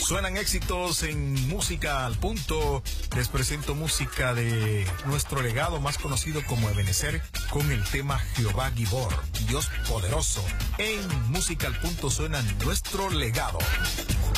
Suenan éxitos en Música al Punto. Les presento música de nuestro legado más conocido como Ebenezer con el tema Jehová Gibor, Dios poderoso. En Música al Punto suena nuestro legado.